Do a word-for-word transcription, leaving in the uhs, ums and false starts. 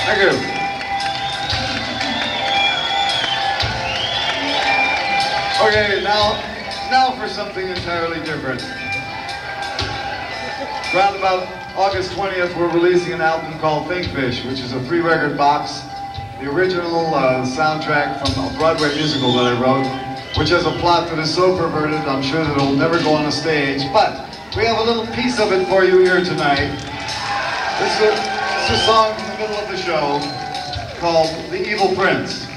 Thank you. Okay, now, now for something entirely different. Around about August twentieth, we're releasing an album called Think Fish, which is a three-record box. The original uh, soundtrack from a Broadway musical that I wrote, which has a plot that is so perverted, I'm sure that it'll never go on a stage. But we have a little piece of it for you here tonight. This is a, this is a song in the middle of the show called The Evil Prince.